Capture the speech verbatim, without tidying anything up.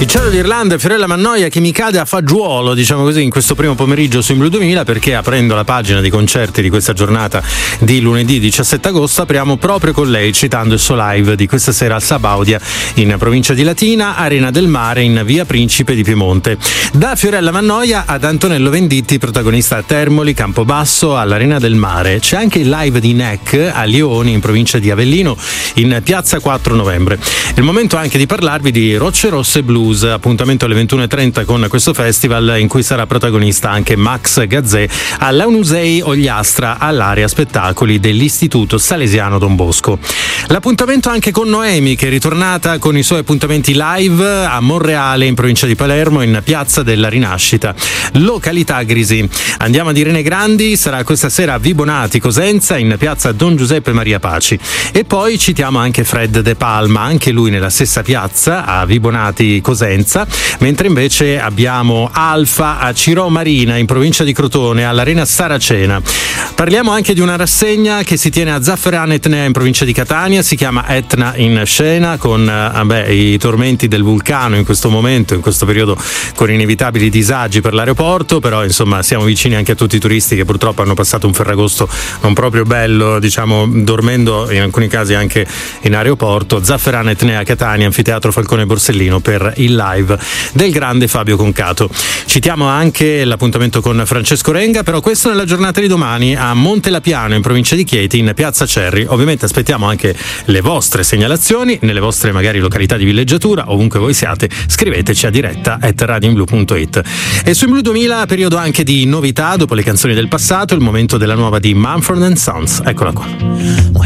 Il cielo d'Irlanda e Fiorella Mannoia che mi cade a fagiolo, diciamo così, in questo primo pomeriggio su In Blu duemila, perché aprendo la pagina di concerti di questa giornata di lunedì diciassette agosto apriamo proprio con lei, citando il suo live di questa sera al Sabaudia in provincia di Latina, Arena del Mare in via Principe di Piemonte. Da Fiorella Mannoia ad Antonello Venditti, protagonista a Termoli, Campobasso, all'Arena del Mare. C'è anche il live di N E C a Lioni in provincia di Avellino in piazza quattro novembre. È il momento anche di parlarvi di Rocce Rosse Blues, appuntamento alle ventuno e trenta con questo festival in cui sarà protagonista anche Max Gazzè all'Aunusei Ogliastra all'area spettacoli dell'Istituto Salesiano Don Bosco. L'appuntamento anche con Noemi, che è ritornata con i suoi appuntamenti live a Monreale in provincia di Palermo in piazza della Rinascita, località Grisi. Andiamo ad Irene Grandi, sarà questa sera a Vibonati Cosenza in piazza Don Giuseppe Maria Paci. E poi citiamo anche Fred De Palma, anche lui nella stessa piazza a Vibonati Cosenza, mentre invece abbiamo Alfa a Cirò Marina in provincia di Crotone all'Arena Saracena. Parliamo anche di una rassegna che si tiene a Zafferana Etnea in provincia di Catania, si chiama Etna in scena, con vabbè, i tormenti del vulcano in questo momento, in questo periodo, con inevitabili disagi per l'aeroporto, però insomma siamo vicini anche a tutti i turisti che purtroppo hanno passato un Ferragosto non proprio bello, diciamo dormendo in alcuni casi anche in aeroporto. Zafferana Etnea Catania, Anfiteatro Falcone Borsellino per il live del grande Fabio Concato. Citiamo anche l'appuntamento con Francesco Renga, però questo nella giornata di domani a Montelapiano in provincia di Chieti in piazza Cerri. Ovviamente aspettiamo anche le vostre segnalazioni nelle vostre magari località di villeggiatura, ovunque voi siate, scriveteci a diretta at radioinblu punto it. E su In Blu duemila periodo anche di novità, dopo le canzoni del passato, il momento della nuova di Mumford and Sons. Eccola qua.